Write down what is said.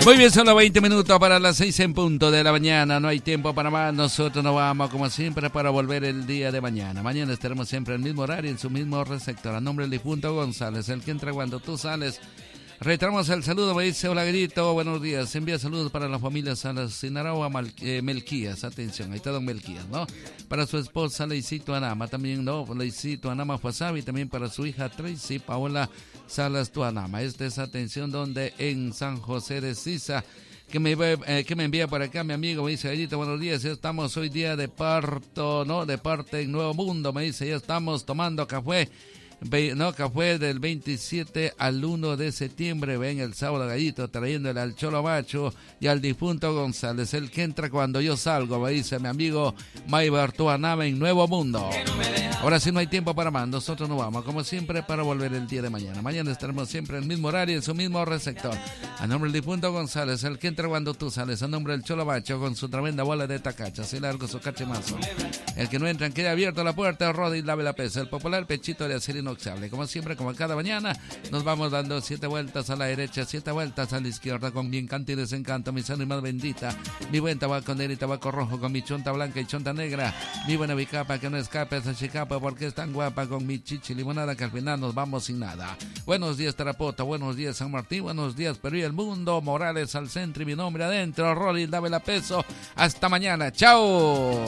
Muy bien, solo 20 minutos para las 6 en punto de la mañana. No hay tiempo para más. Nosotros nos vamos, como siempre, para volver el día de mañana. Mañana estaremos siempre en el mismo horario, en su mismo receptor. A nombre del difunto González, el que entra cuando tú sales. Reiteramos el saludo, me dice hola Grito, buenos días. Envía saludos para la familia Salas Sinaraua Melquías. Atención, ahí está don Melquías, ¿no? Para su esposa Leicito Anama, también, ¿no? Leicito Anama Fasabi, también para su hija Tracy Paola Salas Tuanama. Esta es atención donde en San José de Sisa. Que me envía por acá mi amigo, me dice, Grito, buenos días, ya estamos hoy día de parto, ¿no? De parte en Nuevo Mundo, me dice, ya estamos tomando café. No, café del 27 al 1 de septiembre, ven el sábado Gallito trayéndole al Cholo Macho y al difunto González, el que entra cuando yo salgo, me dice mi amigo Maybar Tuanama en Nuevo Mundo. Ahora sí no hay tiempo para más, nosotros nos vamos como siempre para volver el día de mañana. Mañana estaremos siempre en el mismo horario, en su mismo receptor. A nombre del difunto González, el que entra cuando tú sales, a nombre del Cholo Macho con su tremenda bola de tacacha, así largo su cachemazo. El que no entra, quede abierta la puerta, Rodi lave la pesa, el popular pechito de acero inoxidable. Como siempre, como cada mañana, nos vamos dando 7 vueltas a la derecha, 7 vueltas a la izquierda, con mi encanto y desencanto, mi sano y más bendita, mi buen tabaco negro y tabaco rojo, con mi chonta blanca y chonta negra, mi buena bicapa que no escape esa chicapa porque es tan guapa, con mi chichi limonada que al final nos vamos sin nada. Buenos días Tarapota, buenos días San Martín, buenos días Perú y el mundo, Morales al centro y mi nombre adentro, Rolly, dame la peso, hasta mañana, chao.